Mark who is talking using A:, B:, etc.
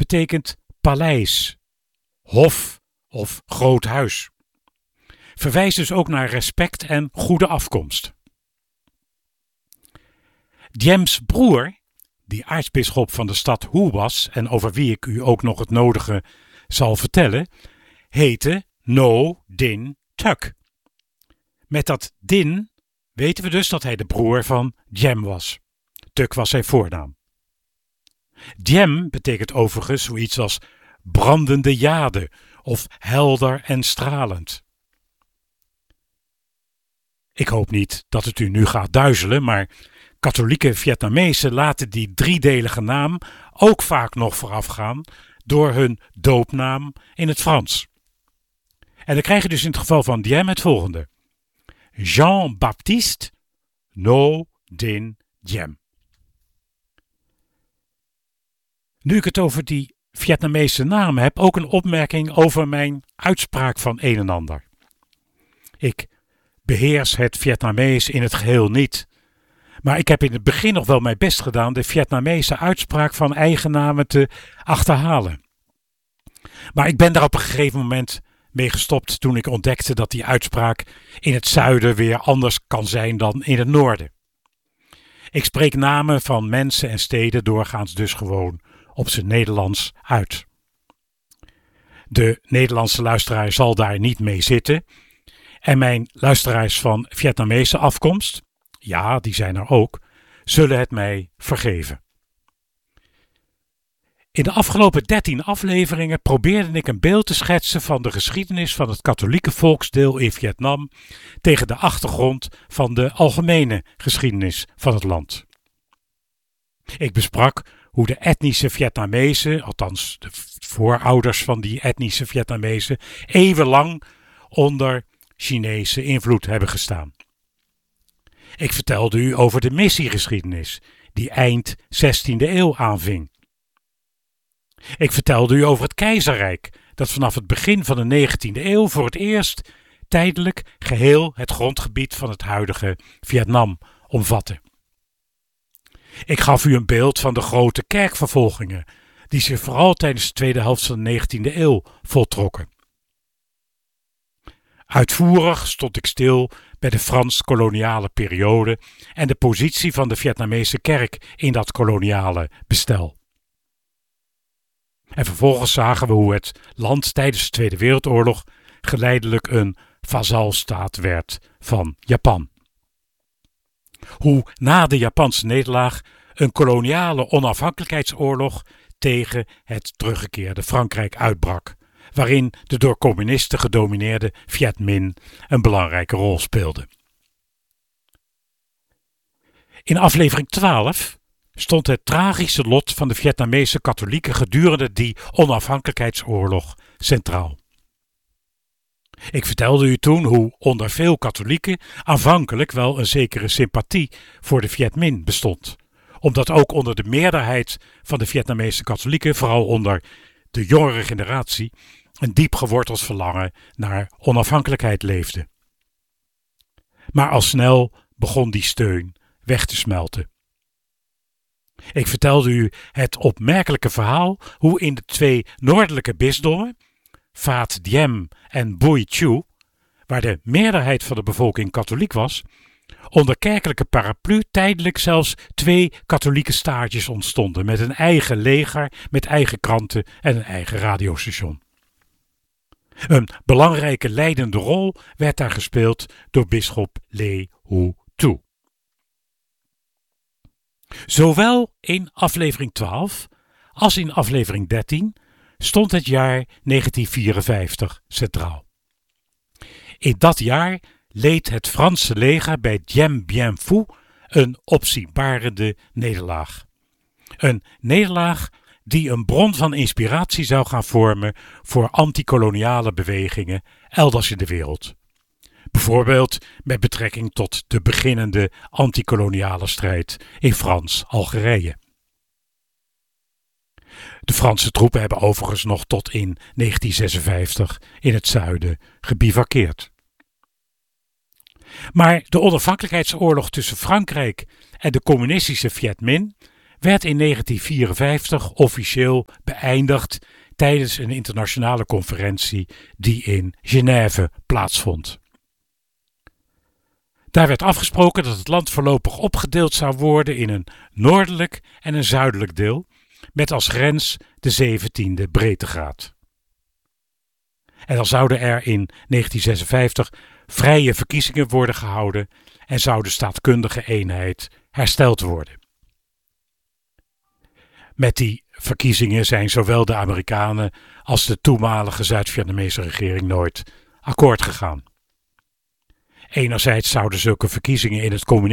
A: betekent paleis, hof of groot huis. Verwijst dus ook naar respect en goede afkomst. Diem's broer, die aartsbisschop van de stad Hu was en over wie ik u ook nog het nodige zal vertellen, heette No Din Tuk. Met dat Din weten we dus dat hij de broer van Diem was. Tuk was zijn voornaam. Diem betekent overigens zoiets als brandende jade of helder en stralend. Ik hoop niet dat het u nu gaat duizelen, maar katholieke Vietnamezen laten die driedelige naam ook vaak nog voorafgaan door hun doopnaam in het Frans. En dan krijg je dus in het geval van Diem het volgende: Jean-Baptiste No Din Diem. Nu ik het over die Vietnamese naam heb, ook een opmerking over mijn uitspraak van een en ander. Ik beheers het Vietnamees in het geheel niet, maar ik heb in het begin nog wel mijn best gedaan de Vietnamese uitspraak van eigen namen te achterhalen. Maar ik ben daar op een gegeven moment mee gestopt toen ik ontdekte dat die uitspraak in het zuiden weer anders kan zijn dan in het noorden. Ik spreek namen van mensen en steden doorgaans dus gewoon op zijn Nederlands uit. De Nederlandse luisteraar zal daar niet mee zitten en mijn luisteraars van Vietnamese afkomst, ja, die zijn er ook, zullen het mij vergeven. In de afgelopen 13 afleveringen probeerde ik een beeld te schetsen van de geschiedenis van het katholieke volksdeel in Vietnam tegen de achtergrond van de algemene geschiedenis van het land. Ik besprak hoe de etnische Vietnamezen, althans de voorouders van die etnische Vietnamezen, eeuwenlang onder Chinese invloed hebben gestaan. Ik vertelde u over de missiegeschiedenis die eind 16e eeuw aanving. Ik vertelde u over het keizerrijk dat vanaf het begin van de 19e eeuw voor het eerst tijdelijk geheel het grondgebied van het huidige Vietnam omvatte. Ik gaf u een beeld van de grote kerkvervolgingen die zich vooral tijdens de tweede helft van de 19e eeuw voltrokken. Uitvoerig stond ik stil bij de Frans-koloniale periode en de positie van de Vietnamese kerk in dat koloniale bestel. En vervolgens zagen we hoe het land tijdens de Tweede Wereldoorlog geleidelijk een vazalstaat werd van Japan. Hoe na de Japanse nederlaag een koloniale onafhankelijkheidsoorlog tegen het teruggekeerde Frankrijk uitbrak, waarin de door communisten gedomineerde Viet Minh een belangrijke rol speelde. In aflevering 12 stond het tragische lot van de Vietnamese katholieken gedurende die onafhankelijkheidsoorlog centraal. Ik vertelde u toen hoe onder veel katholieken aanvankelijk wel een zekere sympathie voor de Viet Minh bestond, omdat ook onder de meerderheid van de Vietnamese katholieken, vooral onder de jongere generatie, een diep geworteld verlangen naar onafhankelijkheid leefde. Maar al snel begon die steun weg te smelten. Ik vertelde u het opmerkelijke verhaal hoe in de twee noordelijke bisdommen, Phat Diem en Bui Chu, waar de meerderheid van de bevolking katholiek was, onder kerkelijke paraplu tijdelijk zelfs 2 katholieke staatjes ontstonden met een eigen leger, met eigen kranten en een eigen radiostation. Een belangrijke leidende rol werd daar gespeeld door bisschop Le Hu Tu. Zowel in aflevering 12 als in aflevering 13 stond het jaar 1954 centraal. In dat jaar leed het Franse leger bij Dien Bien Phu een opzienbarende nederlaag. Een nederlaag die een bron van inspiratie zou gaan vormen voor antikoloniale bewegingen elders in de wereld. Bijvoorbeeld met betrekking tot de beginnende antikoloniale strijd in Frans-Algerije. De Franse troepen hebben overigens nog tot in 1956 in het zuiden gebivakkeerd. Maar de onafhankelijkheidsoorlog tussen Frankrijk en de communistische Viet Minh werd in 1954 officieel beëindigd tijdens een internationale conferentie die in Genève plaatsvond. Daar werd afgesproken dat het land voorlopig opgedeeld zou worden in een noordelijk en een zuidelijk deel, met als grens de 17e breedtegraad. En dan zouden er in 1956 vrije verkiezingen worden gehouden en zou de staatkundige eenheid hersteld worden. Met die verkiezingen zijn zowel de Amerikanen als de toenmalige Zuid-Vietnamese regering nooit akkoord gegaan. Enerzijds zouden zulke verkiezingen in het communisme